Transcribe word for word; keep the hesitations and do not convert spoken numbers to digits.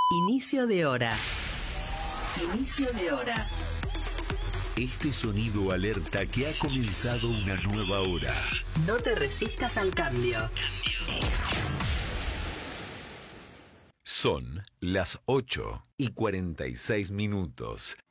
Inicio de hora. Inicio de hora. Este sonido alerta que ha comenzado una nueva hora. No te resistas al cambio. Son las ocho y cuarenta y seis minutos.